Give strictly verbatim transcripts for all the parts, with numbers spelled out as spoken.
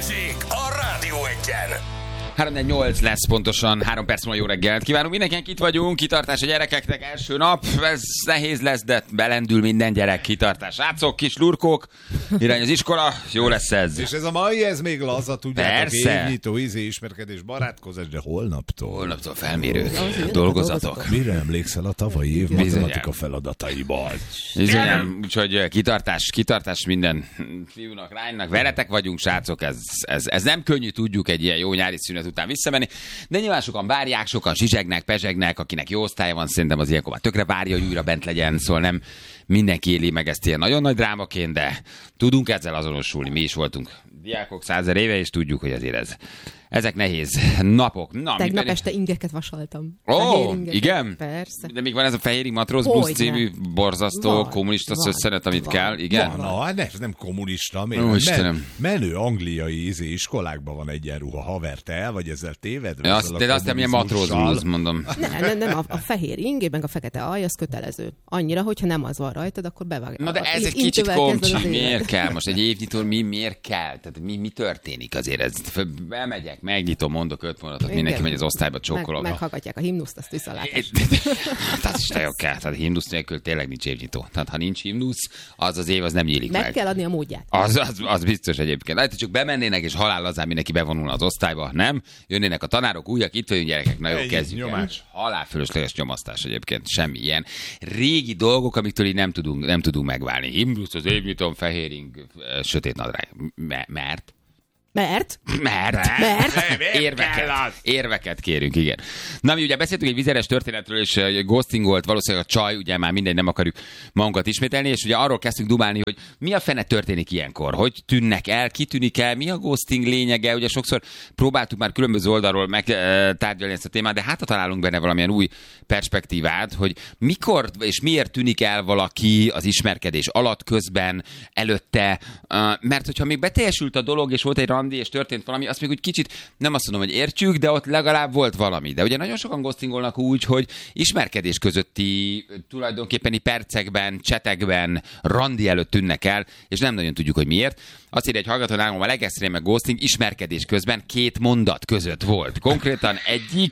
Balázsék a Rádió Egyen. három negyvennyolc lesz pontosan, három perc múlva jó reggelt kívánunk. Mindenkinek itt vagyunk, kitartás a gyerekeknek, első nap, ez nehéz lesz, de belendül minden gyerek, kitartás. Rácok, kis lurkók, irány az iskola, jó lesz ez. És ez a mai, ez még laza, tudjátok, Persze. évnyitó, izé, ismerkedés, barátkozás, de holnaptól. Holnaptól felmérők, dolgozatok. Mire emlékszel a tavalyi év matematika feladataiban? Bizonyám, úgyhogy kitartás, kitartás minden fiúnak, lánynak, veletek vagyunk, srácok, ez, ez, ez nem könnyű, tudjuk egy ilyen jó nyári szünet után visszamenni, de nyilván sokan várják, sokan zsizsegnek, pezsegnek, akinek jó osztálya van, szerintem az ilyenkor már tökre várja, hogy újra bent legyen, szóval nem mindenki éli meg ezt ilyen nagyon nagy drámaként, de tudunk ezzel azonosulni, mi is voltunk diákok százer éve, és tudjuk, hogy azért ez, ezek nehéz napok. Na, Tegnap pedig... este ingeket vasaltam. Ó, Fehér ingeket. igen? Persze. De még van ez a Fehérig Matróz Hogyne. busz című borzasztó Van, kommunista van, szösszenet, amit van, kell, igen? Van, na, hát ez nem kommunista, még Ó, men, Istenem. menő angliai izé, iskolákban van egyenruha, haver, te el vagy ezzel tévedve? Ja, ezzel azt, de azt nem ilyen matróz kommunizmussal? blues, mondom. Nem, nem, nem, a, a fehér ing, meg a fekete alj, az kötelező. Annyira, hogyha nem az van rajtad, akkor bevág. Na de ez egy kicsit komcsi, miért kell most egy évnyitón, mi miért kell? Tehát mi, mi történik azért? Ez, bemegyek, megnyitom, mondok öt mondatot, mindenki megy az osztályba, csókolom. Meg, meghallgatják a himnuszt, azt viszalátás. Tehát is nagyon kell. Tehát himnusz nélkül tényleg nincs évnyitó. Tehát ha nincs himnusz, az az év az nem nyílik meg. Meg kell adni a módját. Az, az, az biztos egyébként. Lehet, hogy csak bemennének, és halál lazán mindenki bevonulna az osztályba, nem? Jönnének a tanárok, újak, itt vagyunk gyerekek, na jó, Egy kezdjük el. nyomás. Halál fölösleges nyomasztás egyébként, semmi ilyen. Régi dolgok, amiktől így nem tudunk, nem tudunk megválni. Himnusz, az évnyitón, fehéring, sötét nadrág. M- mert? Mert? Mert. Mert? Érveket, érveket kérünk, igen. Na, mi ugye beszéltünk egy vizeres történetről, és uh, ghostingolt valószínűleg a csaj, ugye már mindegy, nem akarjuk magunkat ismételni, és ugye arról kezdtünk dumálni, hogy mi a fene történik ilyenkor, hogy tűnnek el, ki tűnik el, mi a ghosting lényege, ugye sokszor próbáltuk már különböző oldalról megtárgyalni ezt a témát, de hát ha találunk benne valamilyen új perspektívát, hogy mikor és miért tűnik el valaki az ismerkedés alatt, közben, előtte, uh, mert hogyha még beteljesült a dolog, és volt egy randi, és történt valami, azt még úgy kicsit nem azt mondom, hogy értjük, de ott legalább volt valami. De ugye nagyon sokan ghostingolnak úgy, hogy ismerkedés közötti tulajdonképpeni percekben, csetekben, randi előtt tűnnek el, és nem nagyon tudjuk, hogy miért. Azt írja egy hallgató nálom, a legextrémebb ghosting ismerkedés közben két mondat között volt. Konkrétan egyik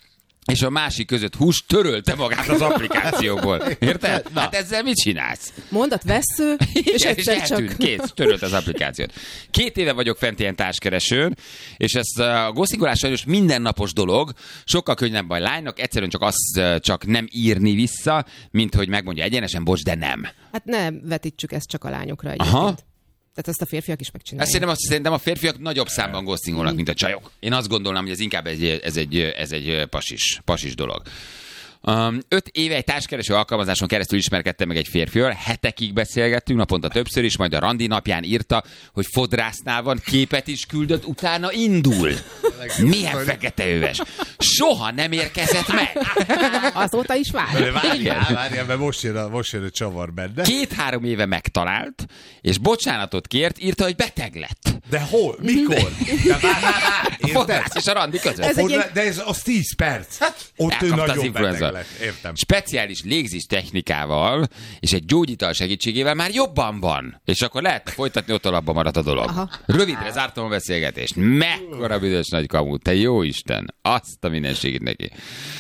és a másik között hús törölte magát az applikációból. Érted? Na. Hát ezzel mit csinálsz? Mondat vessző, és egyszer csak... Kész, törölt az applikációt. Két éve vagyok fent ilyen társkeresőn, és ez a ghostingolás sajnos mindennapos dolog, sokkal könnyebb a lánynak, egyszerűen csak azt csak nem írni vissza, mint hogy megmondja egyenesen, bocs, de nem. Hát ne vetítsük ezt csak a lányokra egyébként. Aha. Tehát ezt a férfiak is megcsinálják. Ezt szerintem, szerintem a férfiak nagyobb számban ghostingolnak, mint a csajok. Én azt gondolnám, hogy ez inkább egy, ez egy, ez egy pasis, pasis dolog. Um, öt éve egy társkereső alkalmazáson keresztül ismerkedtem meg egy férfival, hetekig beszélgettünk, naponta többször is, majd a randi napján írta, hogy fodrásznál van, képet is küldött, utána indul. Milyen fekete öves. Soha nem érkezett meg. Azóta is vár. Várjál, várjál, mert most jön a, most jön a csavar benne. Két-három éve megtalált, és bocsánatot kért, írta, hogy beteg lett. De hol? Mikor? De vár, vár, vár. A fodrász és a randi között. Ez egy Fodra... De ez az tíz perc. Hát, ott ő elkapta az nagyon influenza. beteg lett. Értem. Speciális légzés technikával és egy gyógyital segítségével már jobban van. És akkor lehetne folytatni, ott abban maradt a dolog. Aha. Rövidre zártam a beszélgetést. Mekkora büdös nagy kamu. Te jó Isten. Azt a mindenségét neki.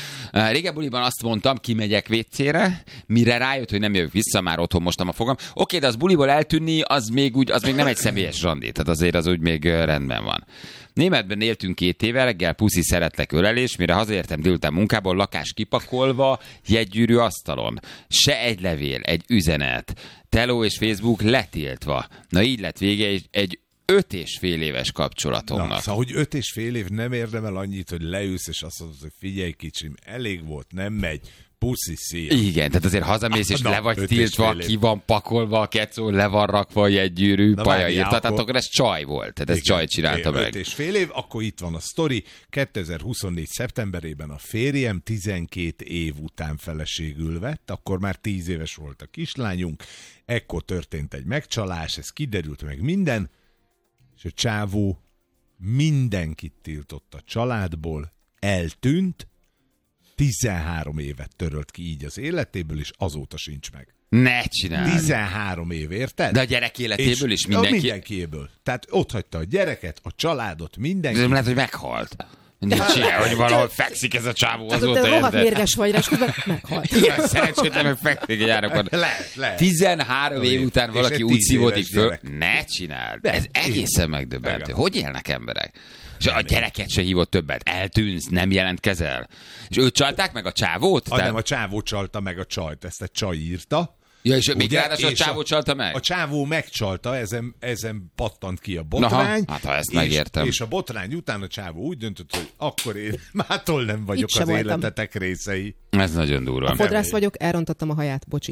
Régen buliban azt mondtam, kimegyek vécére, mire rájött, hogy nem jövök vissza, már otthon mostam a fogam. Oké, de az buliból eltűnni, az még, úgy, az még nem egy személyes randi, tehát azért az úgy még rendben van. Németben éltünk két éve, reggel puszi szeretlek ölelés, mire hazaértem délután munkából, lakás kipakolva, jegygyűrű asztalon. Se egy levél, egy üzenet, teló és Facebook letiltva. Na így lett vége egy, egy öt és fél éves kapcsolatomnak. Na, szóval, hogy öt és fél év nem érdemel annyit, hogy leülsz, és azt mondod, hogy figyelj kicsim, elég volt, nem megy, puszi, szia. Igen, tehát azért hazamész, és Na, le vagy öt és tiltva, fél év. ki van pakolva a kecó, le van rakva a jegygyűrű, Na, paja várjál, írta, tehát akkor- akkor ez csaj volt, tehát ez csaj csinálta öt meg. és fél év, akkor itt van a sztori. kétezer-huszonnégy szeptemberében a férjem tizenkét év után feleségül vett, akkor már tíz éves volt a kislányunk, ekkor történt egy megcsalás, ez kiderült meg minden, és a csávó mindenkit tiltott a családból, eltűnt, tizenhárom évet törölt ki így az életéből, és azóta sincs meg. Ne csinálj. tizenhárom év, érted? De a gyerek életéből És is mindenki... mindenkiéből. Tehát ott hagyta a gyereket, a családot, mindenki. De nem lehet, hogy meghalt. Nem csinálj, hogy valahol fekszik ez a csávó Hát azóta. te rohadt érted? mérges vagy, és közben meghalt. Igen, szerencsétlenül fekszik egy árakon. Lehet, lehet. tizenhárom év után És valaki egy úgy tíz szívódik éves föl. gyerek. Ne csináld. De, Ez egészen igen. megdöbbentő. Igen. Hogy élnek emberek? És a gyereket se hívott többet. Eltűnsz, nem jelentkezel. És őt csalták meg a csávót? Ha nem, a csávó csalta meg a csajt, ezt egy csaj írta. Ja, és még Ugye? ráadásul a És csávó csalta meg? A csávó megcsalta, ezen, ezen pattant ki a botrány. Aha, hát ha ezt és, megértem. És a botrány után a csávó úgy döntött, hogy akkor én mától nem vagyok Itt se az voltam. életetek részei. Ez nagyon durva. Fodrász vagyok, elrontottam a haját, bocsi.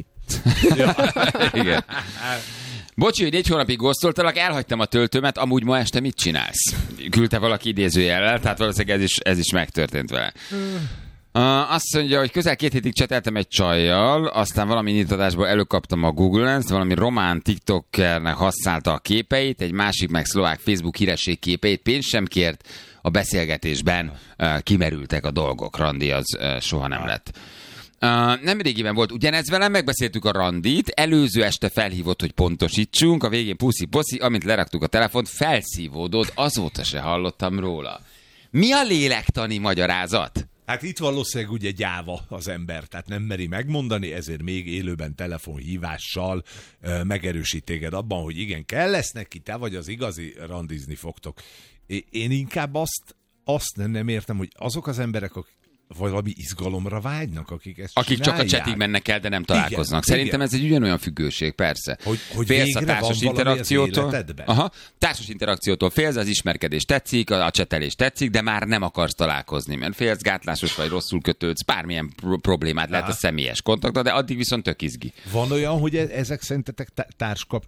Igen. Bocsi, hogy négy hónapig gosztoltalak, elhagytam a töltőmet, amúgy ma este mit csinálsz? Küldte valaki idézőjellel, tehát valószínűleg ez is, ez is megtörtént vele. Uh, azt mondja, hogy közel két hétig cseteltem egy csajjal, aztán valami nyitadásból előkaptam a Google Lens, valami román tiktokernek használta a képeit, egy másik meg szlovák Facebook híresség képeit, pénzt sem kért, a beszélgetésben uh, kimerültek a dolgok, randi az uh, soha nem lett. Uh, nem régiben volt ugyanez velem, megbeszéltük a randit, előző este felhívott, hogy pontosítsunk, a végén puszi-poszi, amint leraktuk a telefont, felszívódott, azóta se hallottam róla. Mi a lélektani magyarázat? Hát itt valószínűleg ugye gyáva az ember, tehát nem meri megmondani, ezért még élőben telefonhívással ö, megerősít téged abban, hogy igen, kell lesz neki, te vagy az igazi, randizni fogtok. É- Én inkább azt, azt nem, nem értem, hogy azok az emberek, akik valami izgalomra vágynak, akik ezt Akik csak a csinálják. csetig mennek el, de nem találkoznak. Igen, Szerintem igen. ez egy ugyanolyan függőség, persze. Hogy- hogy Félsz a végre társas van valami az interakciótól. életedben. Aha, társas interakciótól félsz, az ismerkedés tetszik, a a csetelés tetszik, de már nem akarsz találkozni, mert félsz, gátlásos vagy, rosszul kötődsz, bármilyen pro- problémát lehet a személyes kontaktban, de addig viszont tök izgi. Van olyan, hogy e- ezek szerintetek tá- társkapcsolat